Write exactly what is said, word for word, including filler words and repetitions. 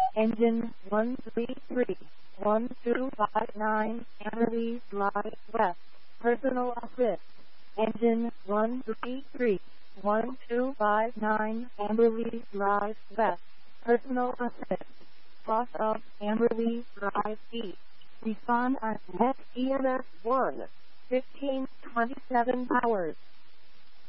Engine one three three, one two five nine, Amberley Drive West. Personal assist. Engine one three three, one two five nine, Amberley Drive West. Personal assist. Cross of Amberley Drive East. Respond at next E M S one, fifteen twenty-seven hours.